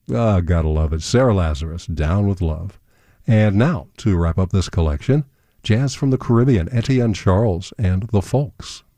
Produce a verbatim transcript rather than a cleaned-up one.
Ah, gotta love it. Sarah Lazarus, Down with Love. And now, to wrap up this collection, jazz from the Caribbean, Etienne Charles and the Folks.